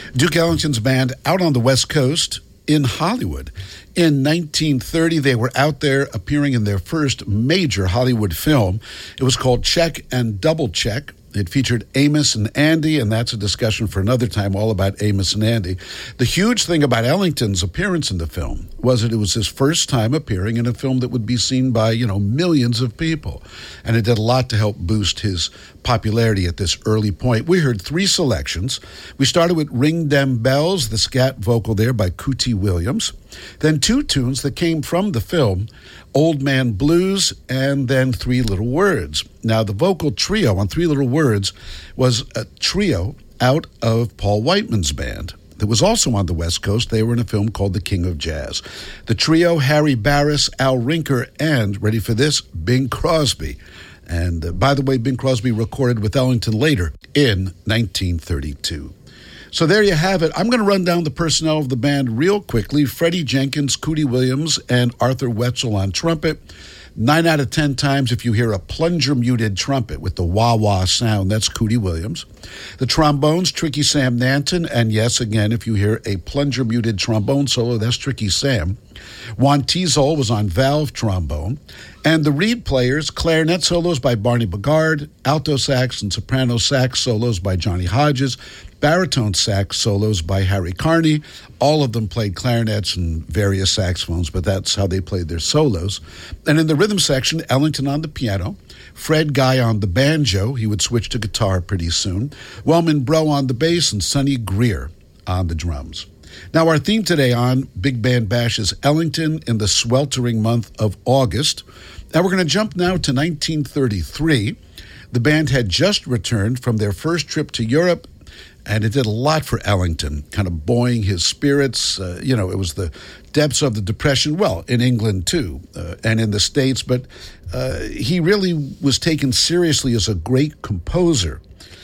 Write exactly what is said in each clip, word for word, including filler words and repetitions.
Duke Ellington's band out on the West Coast in Hollywood. In nineteen thirty, they were out there appearing in their first major Hollywood film. It was called Check and Double Check. It featured Amos and Andy, and that's a discussion for another time, all about Amos and Andy. The huge thing about Ellington's appearance in the film was that it was his first time appearing in a film that would be seen by, you know, millions of people. And it did a lot to help boost his popularity at this early point. We heard three selections. We started with Ring Dem Bells, the scat vocal there by Cootie Williams. Then two tunes that came from the film, Old Man Blues, and then Three Little Words. Now, the vocal trio on Three Little Words was a trio out of Paul Whiteman's band that was also on the West Coast. They were in a film called The King of Jazz. The trio, Harry Barris, Al Rinker, and, ready for this, Bing Crosby. And uh, by the way, Bing Crosby recorded with Ellington later in nineteen thirty-two. So there you have it. I'm going to run down the personnel of the band real quickly. Freddie Jenkins, Cootie Williams, and Arthur Wetzel on trumpet. Nine out of ten times if you hear a plunger-muted trumpet with the wah-wah sound, that's Cootie Williams. The trombones, Tricky Sam Nanton, and yes, again, if you hear a plunger-muted trombone solo, that's Tricky Sam. Juan Tizol was on valve trombone. And the reed players, clarinet solos by Barney Bogard, alto sax and soprano sax solos by Johnny Hodges, baritone sax solos by Harry Carney. All of them played clarinets and various saxophones, but that's how they played their solos. And in the rhythm section, Ellington on the piano, Fred Guy on the banjo, he would switch to guitar pretty soon, Wellman Bro on the bass, and Sonny Greer on the drums. Now, our theme today on Big Band Bash is Ellington in the sweltering month of August. Now, we're going to jump now to nineteen thirty-three. The band had just returned from their first trip to Europe, and it did a lot for Ellington, kind of buoying his spirits. Uh, you know, it was the depths of the Depression, well, in England too, uh, and in the States, but uh, he really was taken seriously as a great composer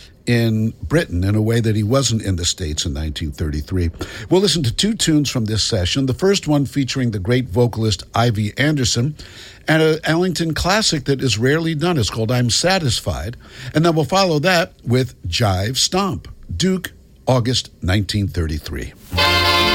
in Britain in a way that he wasn't in the States in nineteen thirty-three. We'll listen to two tunes from this session. The first one featuring the great vocalist Ivy Anderson, and an Ellington classic that is rarely done. It's called I'm Satisfied. And then we'll follow that with Jive Stomp, Duke, August nineteen thirty-three.